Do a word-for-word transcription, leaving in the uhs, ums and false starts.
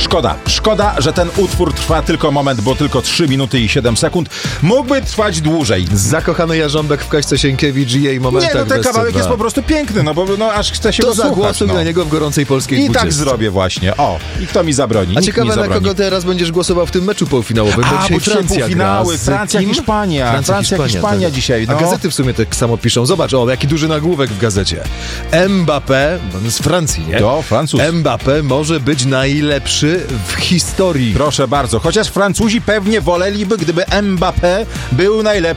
Szkoda, szkoda, że ten utwór trwa tylko moment, bo tylko trzy minuty i siedem sekund. Mógłby trwać dłużej. Zakochany Jarząbek w Kaśce Sienkiewicz i jej momentach. Nie, no ten bez kawałek dwa. jest po prostu piękny, no bo no, aż chce się To go słuchać. zagłosuj no. na niego w gorącej polskiej I dwudziestce. tak zrobię właśnie. O, i kto mi zabroni? A Nikt ciekawe, mi na zabroni. kogo teraz będziesz głosował w tym meczu półfinałowym? A, Bo bo dzisiaj dzisiaj Francja półfinały, gra z Francja, kim? Hiszpania. Francja, Hiszpania tak. dzisiaj, A no. gazety w sumie tak samo piszą. Zobacz, o, jaki duży nagłówek w gazecie. Mbappé, bo on jest z Francji, nie? To Francuz. Mbappé może być najlepszy w historii. Proszę bardzo, chociaż Francuzi pewnie woleliby, gdyby Mbappé był najlepszy